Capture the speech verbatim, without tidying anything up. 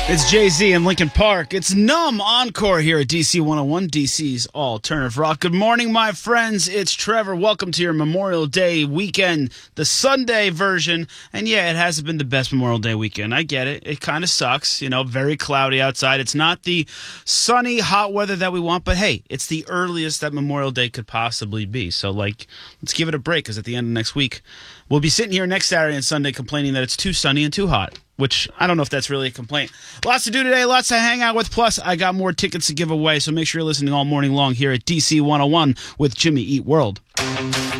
It's Jay-Z in Lincoln Park. It's Numb Encore here at D C one oh one, D C's alternative rock. Good morning, my friends. It's Trevor. Welcome to your Memorial Day weekend, the Sunday version. And yeah, it hasn't been the best Memorial Day weekend. I get it. It kind of sucks. You know, very cloudy outside. It's not the sunny, hot weather that we want, but hey, it's the earliest that Memorial Day could possibly be. So, like, let's give it a break, because at the end of next week, we'll be sitting here next Saturday and Sunday complaining that it's too sunny and too hot. Which, I don't know if that's really a complaint. Lots to do today, lots to hang out with. Plus, I got more tickets to give away, so make sure you're listening all morning long here at D C one oh one with Jimmy Eat World.